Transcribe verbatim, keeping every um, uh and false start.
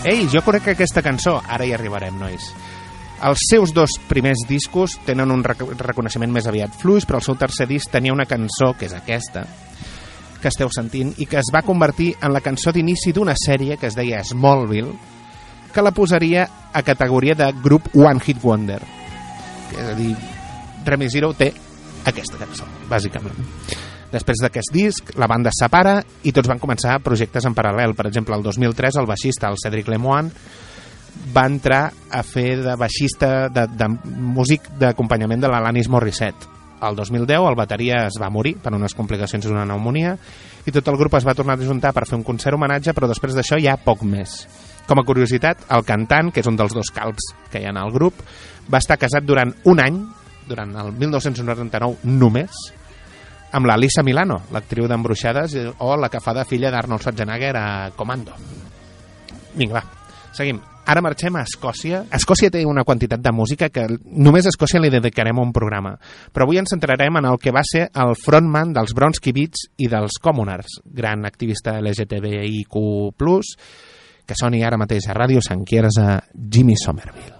Ei, jo crec que aquesta cançó, ara hi arribarem, nois. Els seus dos primers discos tenen un rec reconeixement més aviat fluix, però el seu tercer disc tenia una cançó, que és aquesta, que esteu sentint, i que es va convertir en la cançó d'inici d'una sèrie que es deia Smallville, que la posaria a categoria de grup One Hit Wonder. És a dir, Remy Zero té aquesta cançó, bàsicament. Després d'aquest disc, la banda es separa i tots van començar projectes en paral·lel. Per exemple, el dos mil tres, el baixista, el Cedric Lemoine, va entrar a fer de baixista de, de músic d'acompanyament de l'Alanis Morissette. El dos mil deu el bateria es va morir per unes complicacions d'una pneumonia i tot el grup es va tornar a juntar per fer un concert homenatge, però després d'això ja poc més. Com a curiositat, el cantant, que és un dels dos calbs que hi ha al grup, va estar casat durant un any, durant el mil nou-cents noranta-nou només, amb la Lisa Milano, l'actriu d'Embruixades, o la que fa de filla d'Arnold Schwarzenegger a Comando. Vinga, va, seguim. Ara marxem a Escòcia. Escòcia té una quantitat de música que només a Escòcia li dedicarem un programa. Però avui ens centrarem en el que va ser el frontman dels Bronski Beats i dels Commoners, gran activista L G T B I Q plus, que soni ara mateix a Ràdio Sant Quirze, Jimmy Somerville.